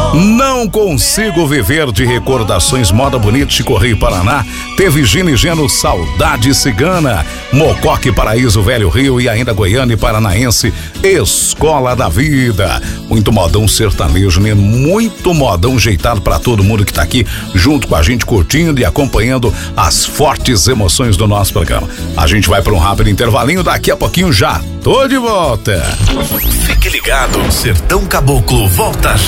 Não consigo viver de recordações. Moda Bonita, Chico Rei, Paraná. Teve Gino e Geno, Saudade Cigana. Mocoque, Paraíso, Velho Rio e ainda Goiânia e Paranaense, Escola da Vida. Muito modão sertanejo, né? Muito modão jeitado pra todo mundo que tá aqui junto com a gente, curtindo e acompanhando as fortes emoções do nosso programa. A gente vai pra um rápido intervalinho, daqui a pouquinho já tô de volta. Fique ligado, Sertão Caboclo volta já.